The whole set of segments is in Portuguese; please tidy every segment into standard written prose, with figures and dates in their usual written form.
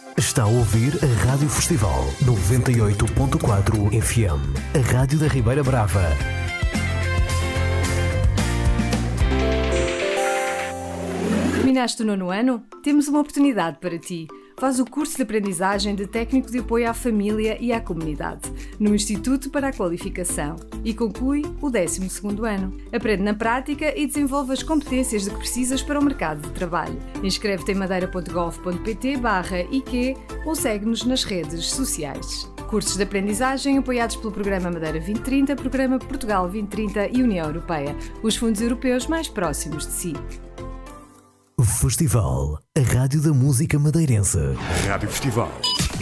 Está a ouvir a Rádio Festival 98.4 FM, a Rádio da Ribeira Brava. Terminaste o 9º ano? Temos uma oportunidade para ti. Faz o curso de aprendizagem de técnico de apoio à família e à comunidade, no Instituto para a Qualificação, e conclui o 12º ano. Aprende na prática e desenvolve as competências de que precisas para o mercado de trabalho. Inscreve-te em madeira.gov.pt/IQ ou segue-nos nas redes sociais. Cursos de aprendizagem apoiados pelo Programa Madeira 2030, Programa Portugal 2030 e União Europeia, os fundos europeus mais próximos de si. Festival, a rádio da música madeirense. Rádio Festival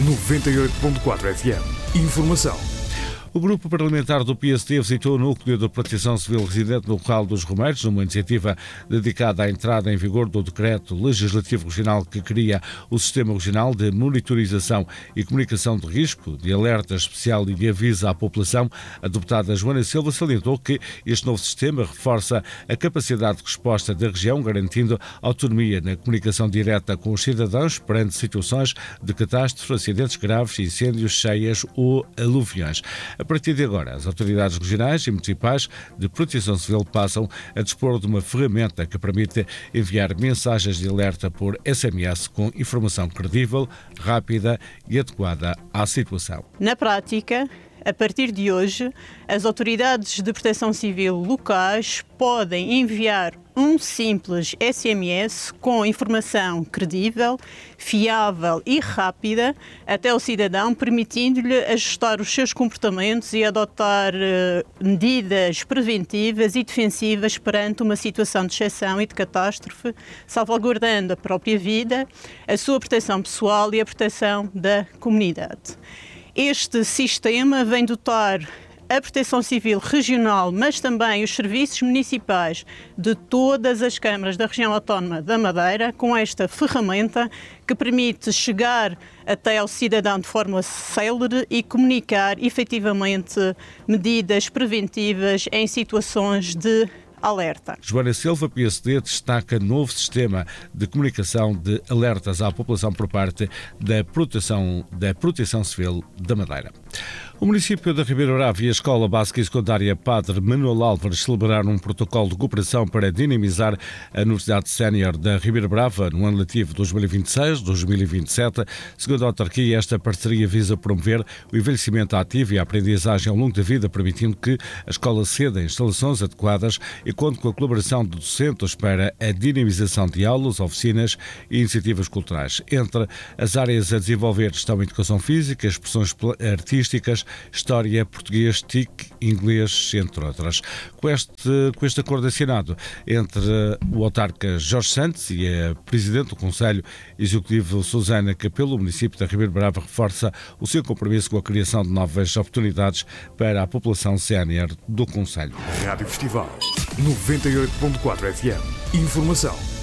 98.4 FM. Informação. O Grupo Parlamentar do PSD visitou o Núcleo de Proteção Civil residente no local dos Romeiros, numa iniciativa dedicada à entrada em vigor do Decreto Legislativo Regional que cria o Sistema Regional de Monitorização e Comunicação de Risco, de Alerta Especial e de Aviso à População. A deputada Joana Silva salientou que este novo sistema reforça a capacidade de resposta da região, garantindo autonomia na comunicação direta com os cidadãos perante situações de catástrofe, acidentes graves, incêndios, cheias ou aluviões. A partir de agora, as autoridades regionais e municipais de proteção civil passam a dispor de uma ferramenta que permite enviar mensagens de alerta por SMS com informação credível, rápida e adequada à situação. Na prática, a partir de hoje, as autoridades de proteção civil locais podem enviar um simples SMS com informação credível, fiável e rápida até o cidadão, permitindo-lhe ajustar os seus comportamentos e adotar medidas preventivas e defensivas perante uma situação de exceção e de catástrofe, salvaguardando a própria vida, a sua proteção pessoal e a proteção da comunidade. Este sistema vem dotar a Proteção Civil Regional, mas também os serviços municipais de todas as câmaras da região autónoma da Madeira com esta ferramenta que permite chegar até ao cidadão de forma célere e comunicar efetivamente medidas preventivas em situações de alerta. Joana Silva, PSD, destaca novo sistema de comunicação de alertas à população por parte da Proteção Civil da Madeira. O município da Ribeira Brava e a Escola Básica e Secundária Padre Manuel Álvares celebraram um protocolo de cooperação para dinamizar a Universidade Sénior da Ribeira Brava no ano letivo 2026-2027. Segundo a autarquia, esta parceria visa promover o envelhecimento ativo e a aprendizagem ao longo da vida, permitindo que a escola ceda instalações adequadas e conte com a colaboração de docentes para a dinamização de aulas, oficinas e iniciativas culturais. Entre as áreas a desenvolver estão a educação física, expressões artísticas, história, português, TIC, inglês, entre outras. Com este acordo assinado entre o autarca Jorge Santos e a presidente do Conselho Executivo Susana Capelo, o município da Ribeira Brava reforça o seu compromisso com a criação de novas oportunidades para a população sénior do Conselho. Rádio Festival 98.4 FM. Informação.